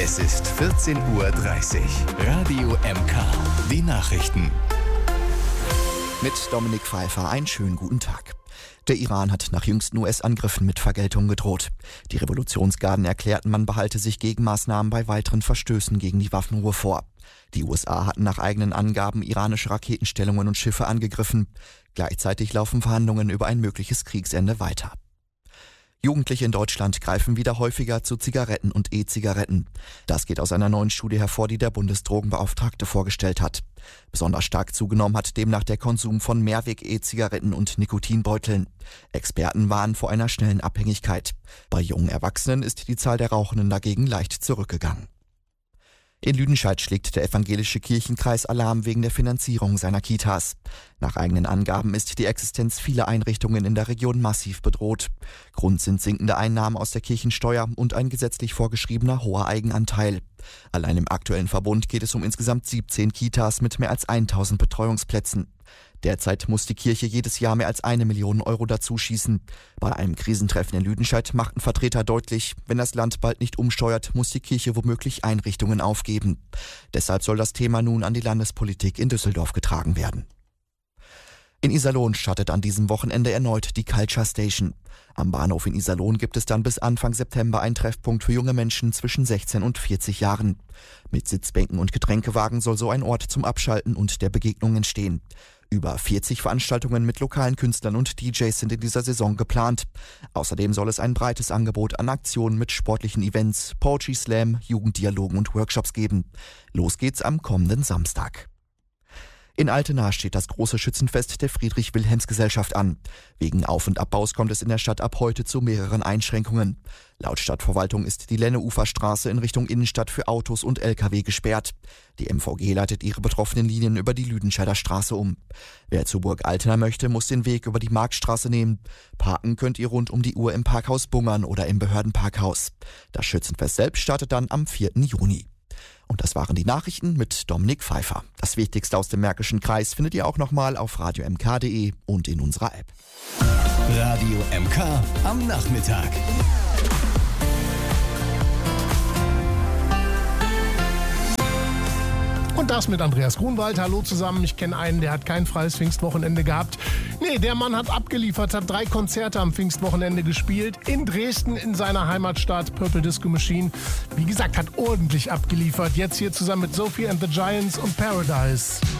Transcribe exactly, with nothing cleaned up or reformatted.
Es ist vierzehn Uhr dreißig. Radio M K. Die Nachrichten. Mit Dominik Pfeiffer einen schönen guten Tag. Der Iran hat nach jüngsten U S-Angriffen mit Vergeltung gedroht. Die Revolutionsgarden erklärten, man behalte sich Gegenmaßnahmen bei weiteren Verstößen gegen die Waffenruhe vor. Die U S A hatten nach eigenen Angaben iranische Raketenstellungen und Schiffe angegriffen. Gleichzeitig laufen Verhandlungen über ein mögliches Kriegsende weiter. Jugendliche in Deutschland greifen wieder häufiger zu Zigaretten und E-Zigaretten. Das geht aus einer neuen Studie hervor, die der Bundesdrogenbeauftragte vorgestellt hat. Besonders stark zugenommen hat demnach der Konsum von Mehrweg-E-Zigaretten und Nikotinbeuteln. Experten warnen vor einer schnellen Abhängigkeit. Bei jungen Erwachsenen ist die Zahl der Rauchenden dagegen leicht zurückgegangen. In Lüdenscheid schlägt der evangelische Kirchenkreis Alarm wegen der Finanzierung seiner Kitas. Nach eigenen Angaben ist die Existenz vieler Einrichtungen in der Region massiv bedroht. Grund sind sinkende Einnahmen aus der Kirchensteuer und ein gesetzlich vorgeschriebener hoher Eigenanteil. Allein im aktuellen Verbund geht es um insgesamt siebzehn Kitas mit mehr als tausend Betreuungsplätzen. Derzeit muss die Kirche jedes Jahr mehr als eine Million Euro dazuschießen. Bei einem Krisentreffen in Lüdenscheid machten Vertreter deutlich, wenn das Land bald nicht umsteuert, muss die Kirche womöglich Einrichtungen aufgeben. Deshalb soll das Thema nun an die Landespolitik in Düsseldorf getragen werden. In Iserlohn startet an diesem Wochenende erneut die Culture Station. Am Bahnhof in Iserlohn gibt es dann bis Anfang September einen Treffpunkt für junge Menschen zwischen sechzehn und vierzig Jahren. Mit Sitzbänken und Getränkewagen soll so ein Ort zum Abschalten und der Begegnung entstehen. Über vierzig Veranstaltungen mit lokalen Künstlern und D Js sind in dieser Saison geplant. Außerdem soll es ein breites Angebot an Aktionen mit sportlichen Events, Poetry Slam, Jugenddialogen und Workshops geben. Los geht's am kommenden Samstag. In Altena steht das große Schützenfest der Friedrich-Wilhelms-Gesellschaft an. Wegen Auf- und Abbaus kommt es in der Stadt ab heute zu mehreren Einschränkungen. Laut Stadtverwaltung ist die Lenne-Uferstraße in Richtung Innenstadt für Autos und L K W gesperrt. Die M V G leitet ihre betroffenen Linien über die Lüdenscheider Straße um. Wer zur Burg Altena möchte, muss den Weg über die Marktstraße nehmen. Parken könnt ihr rund um die Uhr im Parkhaus Bungern oder im Behördenparkhaus. Das Schützenfest selbst startet dann am vierten Juni. Und das waren die Nachrichten mit Dominik Pfeiffer. Das Wichtigste aus dem Märkischen Kreis findet ihr auch nochmal auf radio m k punkt de und in unserer App. Radio M K am Nachmittag. Und das mit Andreas Grunwald. Hallo zusammen. Ich kenne einen, der hat kein freies Pfingstwochenende gehabt. Nee, der Mann hat abgeliefert, hat drei Konzerte am Pfingstwochenende gespielt. In Dresden, in seiner Heimatstadt, Purple Disco Machine. Wie gesagt, hat ordentlich abgeliefert. Jetzt hier zusammen mit Sophie and the Giants und Paradise.